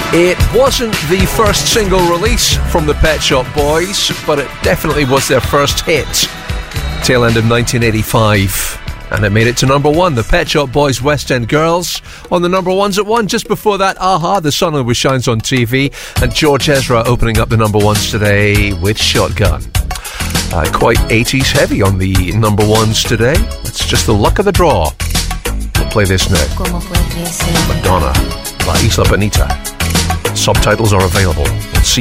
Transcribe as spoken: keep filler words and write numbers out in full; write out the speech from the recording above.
It wasn't the first single release from the Pet Shop Boys, but it definitely was their first hit. Tail end of nineteen eighty-five. And it made it to number one. The Pet Shop Boys, West End Girls, on the number ones at one. Just before that, a-ha, The Sun Always Shines on T V. And George Ezra opening up the number ones today with Shotgun. Uh, quite eighties heavy on the number ones today. It's just the luck of the draw. We'll play this now. Madonna, La Isla Bonita. Subtitles are available.